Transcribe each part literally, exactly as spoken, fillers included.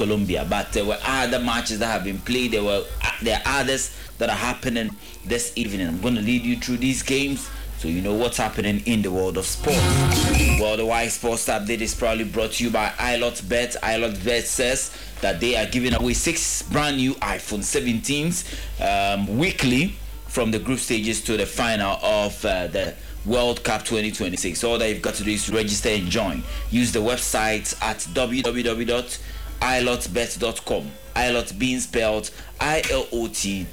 Colombia. But there were other matches that have been played. There were there are others that are happening this evening. I'm going to lead you through these games so you know what's happening in the world of sports. Well, the Y Sports update is probably brought to you by iLotBet. iLotBet says that they are giving away six brand new iPhone seventeens um, weekly from the group stages to the final of uh, the World Cup twenty twenty-six. All that you've got to do is to register and join. Use the website at w w w dot i lot bet dot com. iLot being spelled I L O T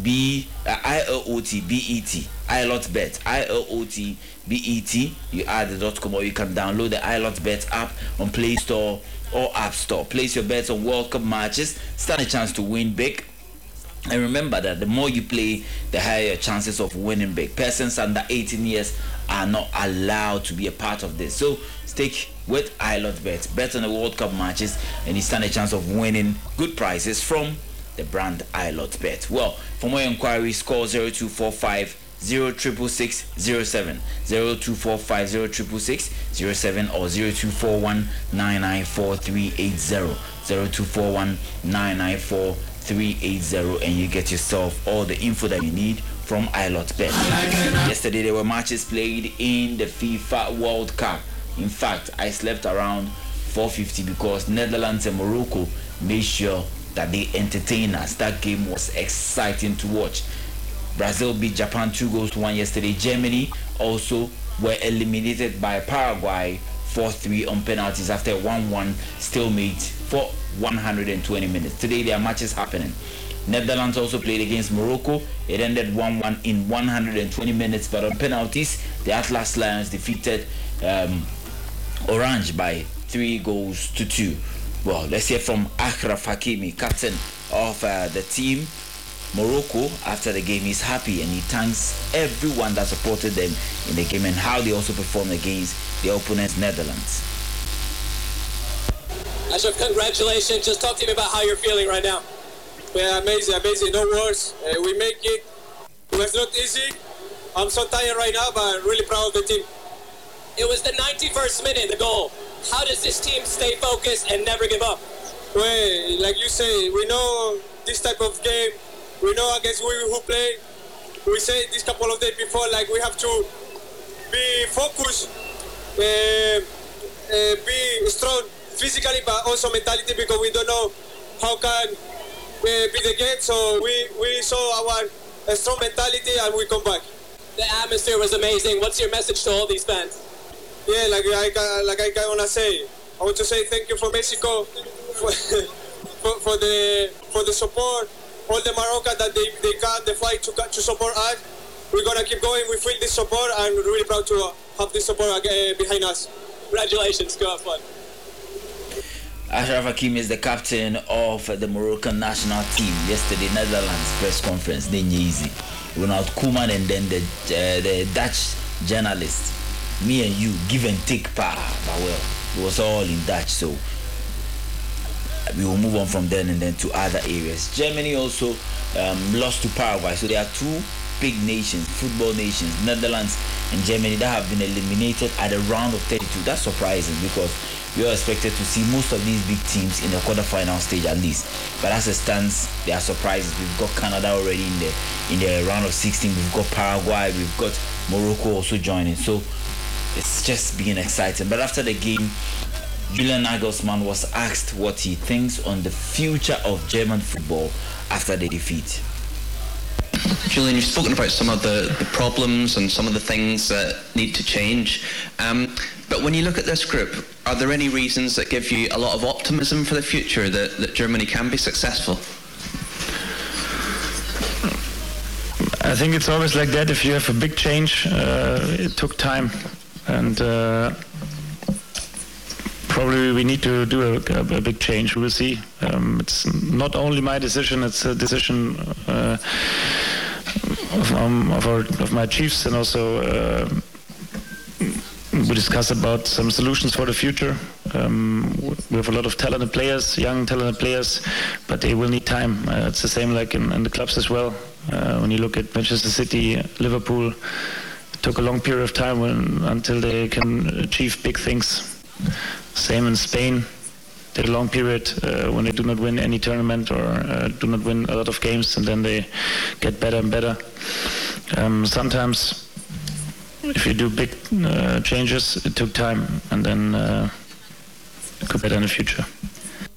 B uh, I L O T B E T. iLotBet I L O T B E T. You add the dot com, or you can download the iLotBet app on Play Store or App Store. Place your bets on World Cup matches. Stand a chance to win big. And remember that the more you play, the higher your chances of winning big. Persons under eighteen years are not allowed to be a part of this. So stick with iLotBet. Bet on the World Cup matches and you stand a chance of winning good prizes from the brand iLotBet. Well, for more inquiries, call zero two four five zero six six six zero seven, zero two four five zero six six six zero seven, or zero two four one nine nine four three eight zero, zero two four one nine nine four three eight zero, and you get yourself all the info that you need from iLotBet. Yesterday there were matches played in the FIFA World Cup. In fact, I slept around four fifty because Netherlands and Morocco made sure that they entertained us. That game was exciting to watch. Brazil beat Japan two goals to one yesterday. Germany also were eliminated by Paraguay four three on penalties after a one one stalemate for one hundred twenty minutes. Today there are matches happening. Netherlands also played against Morocco. It ended one one in one hundred twenty minutes, but on penalties the Atlas Lions defeated um, Orange by three goals to two. Well, let's hear from Achraf Hakimi, captain of uh, the team. Morocco, after the game, is happy and he thanks everyone that supported them in the game and how they also performed against their opponents, Netherlands. Achraf, congratulations. Just talk to me about how you're feeling right now. Yeah, amazing, amazing. No words. Uh, we make it. It was not easy. I'm so tired right now, but really proud of the team. It was the ninety-first minute, the goal. How does this team stay focused and never give up? Well, like you say, we know this type of game. We know against who, who play. We say this couple of days before, like we have to be focused, uh, uh, be strong physically, but also mentality, because we don't know how can uh, be the game. So we, we saw our uh, strong mentality and we come back. The atmosphere was amazing. What's your message to all these fans? Yeah, like I like I wanna say, I want to say thank you for Mexico for, for, for the for the support. All the Moroccans that they, they got the flight to to support us. We're gonna keep going. We feel this support and we're really proud to have this support uh, behind us. Congratulations, go have fun. Achraf Hakimi is the captain of the Moroccan national team. Yesterday, Netherlands press conference, then easy. Ronald Koeman and then the uh, the Dutch journalist. Me and you, give and take power. But well, it was all in Dutch, so we will move on from then and then to other areas. Germany also um, lost to Paraguay, so there are two big nations, football nations, Netherlands and Germany, that have been eliminated at the round of thirty-two. That's surprising because we are expected to see most of these big teams in the quarterfinal stage at least. But as it stands, there are surprises. We've got Canada already in the in the round of sixteen. We've got Paraguay. We've got Morocco also joining. So it's just being exciting. But after the game, Julian Nagelsmann was asked what he thinks on the future of German football after the defeat. Julian, you've spoken about some of the, the problems and some of the things that need to change. Um, but when you look at this group, are there any reasons that give you a lot of optimism for the future that, that Germany can be successful? I think it's always like that. If you have a big change, uh, it took time. And uh, probably we need to do a, a, a big change. We will see. Um, it's not only my decision; it's a decision uh, of, um, of, our, of my chiefs, and also uh, we discuss about some solutions for the future. Um, we have a lot of talented players, young talented players, but they will need time. Uh, it's the same like in, in the clubs as well. Uh, when you look at Manchester City, Liverpool, it took a long period of time when, until they can achieve big things. Same in Spain. take a long period uh, when they do not win any tournament or uh, do not win a lot of games, and then they get better and better. Um, sometimes, if you do big uh, changes, it took time, and then uh, it could be better in the future.